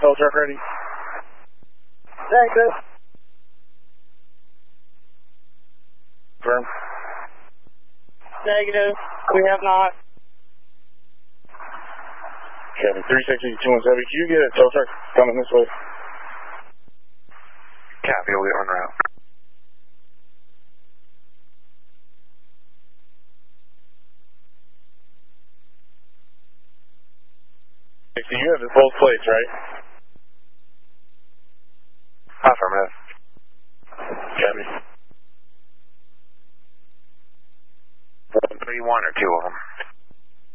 tow truck ready? Negative. Firm. Negative. We have not. Kevin, 360-217, can you get a tow truck coming this way? Copy, we'll get on route. So you have both plates, right? Affirmative. Copy. 31 or 2 of them.